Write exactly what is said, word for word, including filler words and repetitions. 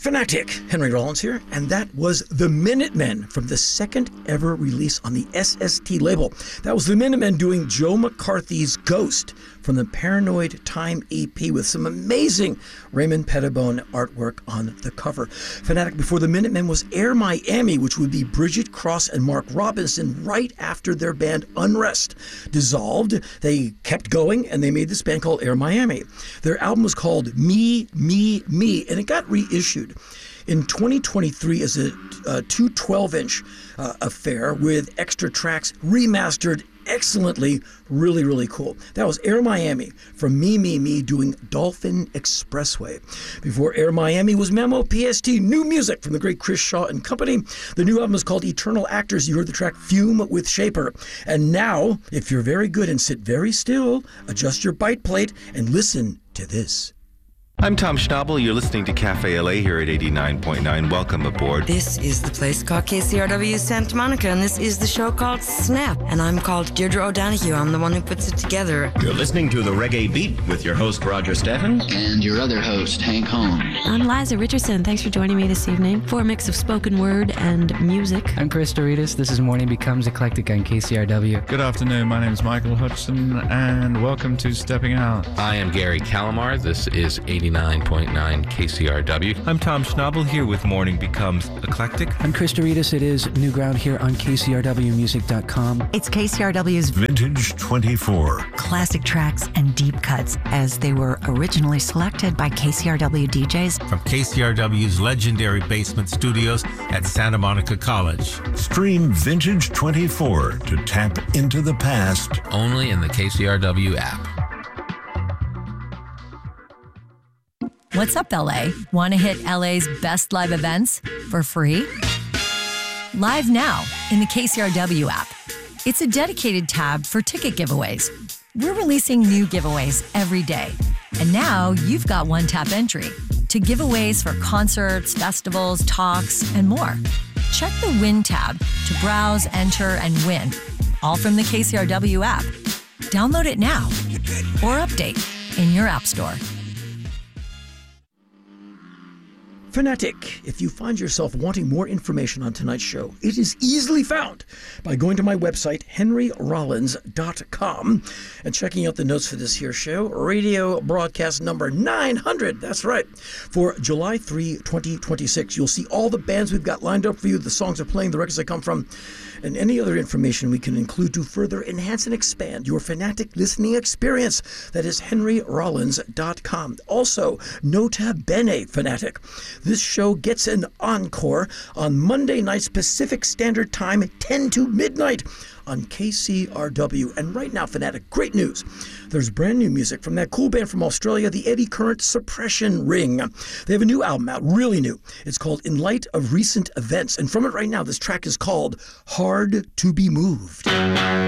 Fanatic, Henry Rollins here, and that was The Minutemen from the second ever release on the S S T label. That was The Minutemen doing Joe McCarthy's Ghost from the Paranoid Time E P with some amazing Raymond Pettibone artwork on the cover. Fanatic before The Minutemen was Air Miami, which would be Bridget Cross and Mark Robinson right after their band Unrest dissolved. They kept going and they made this band called Air Miami. Their album was called Me, Me, Me, and it got reissued in twenty twenty-three as a, a two twelve-inch uh, affair with extra tracks remastered excellently. Really, really cool. That was Air Miami from Me, Me, Me doing Dolphin Expressway. Before Air Miami was Memo P S T, new music from the great Chris Shaw and Company. The new album is called Eternal Actors. You heard the track Fume with Shaper. And now, if you're very good and sit very still, adjust your bite plate and listen to this. I'm Tom Schnabel. You're listening to Cafe L A here at eighty-nine point nine. Welcome aboard. This is the place called K C R W Santa Monica, and this is the show called Snap. And I'm called Deirdre O'Donoghue. I'm the one who puts it together. You're listening to The Reggae Beat with your host, Roger Steffen. And your other host, Hank Holmes. I'm Liza Richardson. Thanks for joining me this evening for a mix of spoken word and music. I'm Chris Doritas. This is Morning Becomes Eclectic on K C R W. Good afternoon. My name is Michael Hudson, and welcome to Stepping Out. I am Gary Calamar. This is eighty-nine point nine K C R W. I'm Tom Schnabel here with Morning Becomes Eclectic. I'm Chris Doritas. It is New Ground here on K C R W music dot com. It's K C R W's Vintage twenty-four. Classic tracks and deep cuts as they were originally selected by K C R W D Js. From K C R W's legendary basement studios at Santa Monica College. Stream Vintage twenty-four to tap into the past. Only in the K C R W app. What's up, L A? Want to hit L A's best live events for free? Live now in the K C R W app. It's a dedicated tab for ticket giveaways. We're releasing new giveaways every day. And now you've got one-tap entry to giveaways for concerts, festivals, talks, and more. Check the Win tab to browse, enter, and win, all from the K C R W app. Download it now or update in your app store. Fanatic, if you find yourself wanting more information on tonight's show, it is easily found by going to my website, henry rollins dot com, and checking out the notes for this here show, radio broadcast number nine hundred, that's right, for July third, twenty twenty-six. You'll see all the bands we've got lined up for you, the songs are playing, the records they come from, and any other information we can include to further enhance and expand your Fanatic listening experience. That is henry rollins dot com. Also, nota bene, Fanatic. This show gets an encore on Monday nights Pacific Standard Time, ten to midnight on K C R W. And right now, Fanatic, great news. There's brand new music from that cool band from Australia, the Eddie Current Suppression Ring. They have a new album out, really new. It's called In Light of Recent Events. And from it right now, this track is called Hard to Be Moved.